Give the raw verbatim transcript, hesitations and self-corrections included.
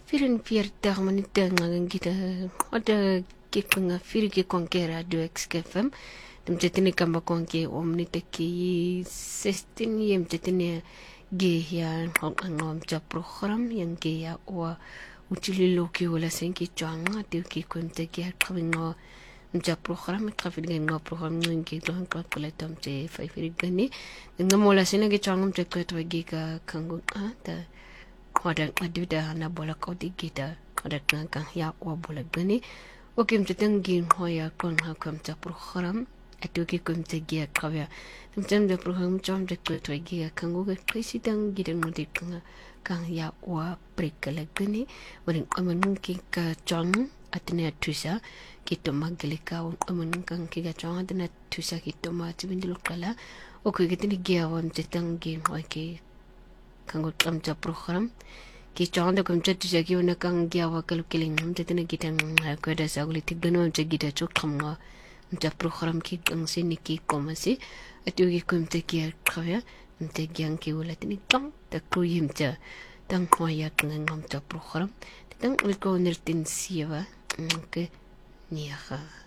vierenveertig minute ngayon kita ada kipunga firike konkera do X F M dem jetini kamba konke omnite ki sixteen yem jetini ge ya ngom ja program yang ge ya wa utili loki wala senki changa te ki kunte ki kabingo ja program kabingo ngo program ngi don ko koletam te faifirigani ngamola senege changum te ko to ge ka kangu ata ada ada na bola kau digita ada kang ya wa bola gani okem tetengin hoya kon ha kam ta program atu ki kum te gia kawya tum de program chom de ko to gia kangu ke president gidan mudi kang kang ya wa prekala gani warin amanun ki ka chong atne tusa ki to maglika amanun kang ki ga chong atne tusa ki to ma tibindil kala o ko gitini gia wam tetengin hoy ki kango kamcha program ki chonda kamcha tisa ki una kang gya wa kalu kiling hum tetena kitang ko da saguli tigano amcha gita chok khamwa amcha program ki kang sini ki komasi atu ki kumte ki khawya amte gyang ki wala tini tang ta ko yimcha tang khoya kang amcha program tang ulko nertin siwa ke niya